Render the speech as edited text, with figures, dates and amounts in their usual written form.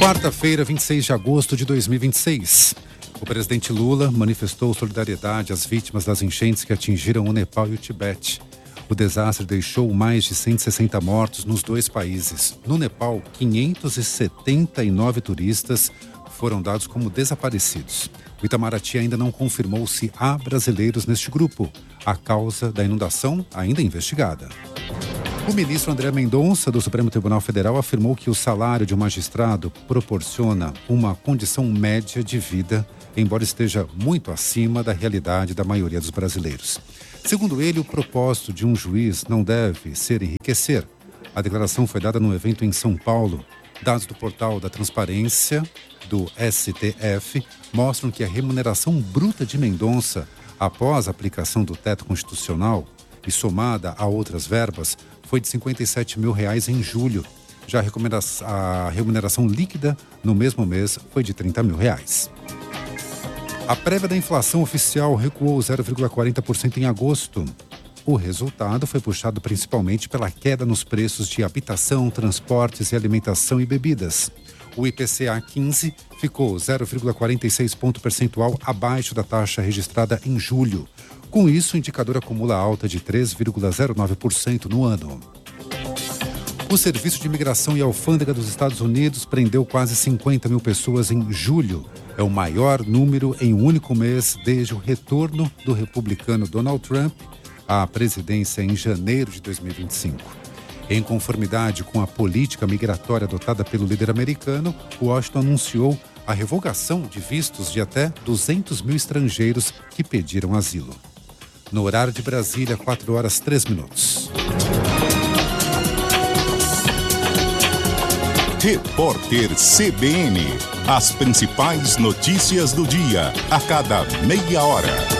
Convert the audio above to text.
Quarta-feira, 26 de agosto de 2026. O presidente Lula manifestou solidariedade às vítimas das enchentes que atingiram o Nepal e o Tibete. O desastre deixou mais de 160 mortos nos dois países. No Nepal, 579 turistas foram dados como desaparecidos. O Itamaraty ainda não confirmou se há brasileiros neste grupo. A causa da inundação ainda é investigada. O ministro André Mendonça, do Supremo Tribunal Federal, afirmou que o salário de um magistrado proporciona uma condição média de vida, embora esteja muito acima da realidade da maioria dos brasileiros. Segundo ele, o propósito de um juiz não deve ser enriquecer. A declaração foi dada num evento em São Paulo. Dados do portal da Transparência do STF mostram que a remuneração bruta de Mendonça, após a aplicação do teto constitucional e somada a outras verbas, foi de R$57 mil em julho. Já a remuneração líquida no mesmo mês foi de R$30 mil. A prévia da inflação oficial recuou 0,40% em agosto. O resultado foi puxado principalmente pela queda nos preços de habitação, transportes e alimentação e bebidas. O IPCA 15 ficou 0,46 ponto percentual abaixo da taxa registrada em julho. Com isso, o indicador acumula alta de 3,09% no ano. O Serviço de Imigração e Alfândega dos Estados Unidos prendeu quase 50 mil pessoas em julho. É o maior número em um único mês desde o retorno do republicano Donald Trump à presidência em janeiro de 2025. Em conformidade com a política migratória adotada pelo líder americano, Washington anunciou a revogação de vistos de até 200 mil estrangeiros que pediram asilo. No horário de Brasília, 4h03. Repórter CBN. As principais notícias do dia, a cada meia hora.